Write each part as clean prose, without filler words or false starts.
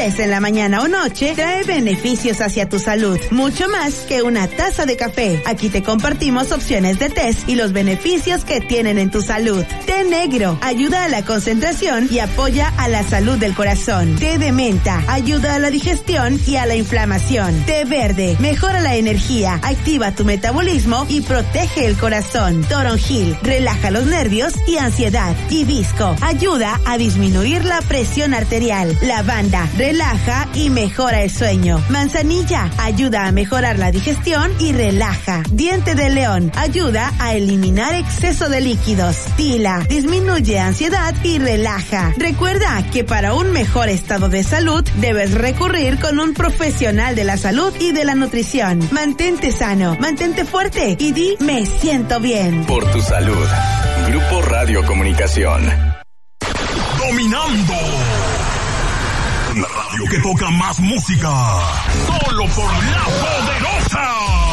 tés en la mañana o noche trae beneficios hacia tu salud, mucho más que una taza de café. Aquí te compartimos opciones de tés y los beneficios que tienen en tu salud. Té negro ayuda a la concentración y apoya a la salud del corazón. Té de menta ayuda a la digestión y a la inflamación. Té verde mejora la energía, activa tu metabolismo y protege el corazón. Toronjil relaja los nervios y ansiedad. Hibisco ayuda a disminuir la presión arterial. Lavanda relaja y mejora el sueño. Manzanilla ayuda a mejorar la digestión y relaja. Diente de león ayuda a eliminar exceso de líquidos. Tila disminuye ansiedad y relaja. Recuerda que para un mejor estado de salud debes recurrir con un profesional de la salud y de la nutrición. Mantente sano, mantente fuerte y di me siento bien. Por tu salud. Grupo Radio Comunicación. Dominando. La radio que toca más música. Solo por La Poderosa.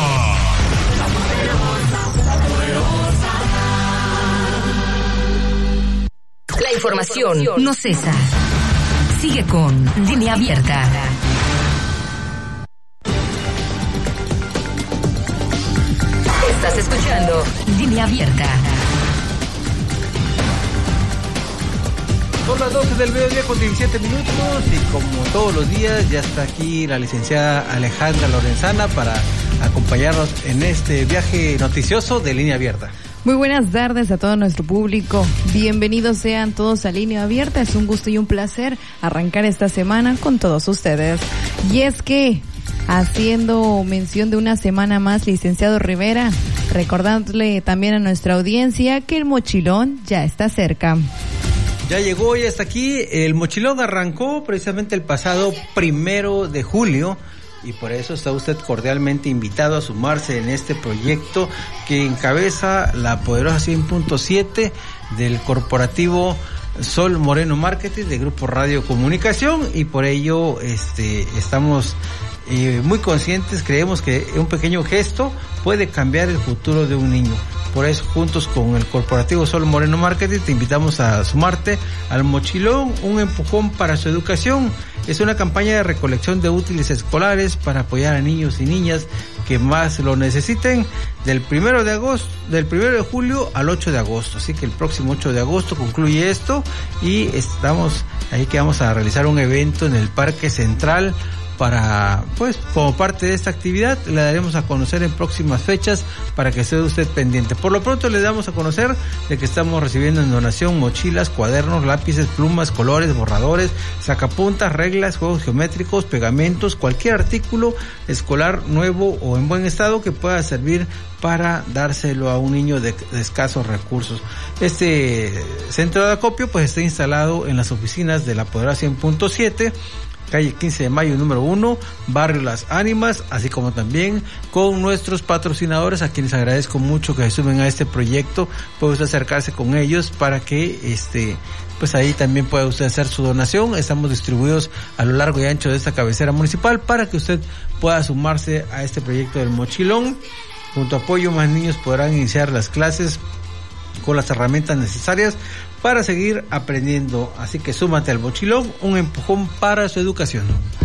La información no cesa. Sigue con Línea Abierta. Estás escuchando Línea Abierta. Son las 12 del mediodía con 17 minutos y como todos los días ya está aquí la licenciada Alejandra Lorenzana para acompañarnos en este viaje noticioso de Línea Abierta. Muy buenas tardes a todo nuestro público. Bienvenidos sean todos a Línea Abierta. Es un gusto y un placer arrancar esta semana con todos ustedes. Y es que, haciendo mención de una semana más, licenciado Rivera, recordándole también a nuestra audiencia que el mochilón ya está cerca. Ya llegó, ya está aquí. El mochilón arrancó precisamente el pasado 1 de julio. Y por eso está usted cordialmente invitado a sumarse en este proyecto que encabeza la poderosa 100.7 del corporativo Sol Moreno Marketing de Grupo Radio Comunicación, y por ello estamos muy conscientes, creemos que un pequeño gesto puede cambiar el futuro de un niño. Por eso, juntos con el corporativo Sol Moreno Marketing, te invitamos a sumarte al mochilón, un empujón para su educación. Es una campaña de recolección de útiles escolares para apoyar a niños y niñas que más lo necesiten, del 1 de julio al 8 de agosto. Así que el próximo 8 de agosto concluye esto y estamos ahí que vamos a realizar un evento en el Parque Central. Para, pues, como parte de esta actividad, le daremos a conocer en próximas fechas para que esté usted pendiente. Por lo pronto le damos a conocer de que estamos recibiendo en donación mochilas, cuadernos, lápices, plumas, colores, borradores, sacapuntas, reglas, juegos geométricos, pegamentos, cualquier artículo escolar nuevo o en buen estado que pueda servir para dárselo a un niño de escasos recursos. Este centro de acopio pues está instalado en las oficinas de la Poderosa 100.7, calle 15 de mayo número 1, barrio Las Ánimas, así como también con nuestros patrocinadores, a quienes agradezco mucho que se sumen a este proyecto. Puede usted acercarse con ellos para que pues ahí también pueda usted hacer su donación. Estamos distribuidos a lo largo y ancho de esta cabecera municipal para que usted pueda sumarse a este proyecto del mochilón. Junto a apoyo, más niños podrán iniciar las clases con las herramientas necesarias para seguir aprendiendo. Así que súmate al mochilón, un empujón para su educación.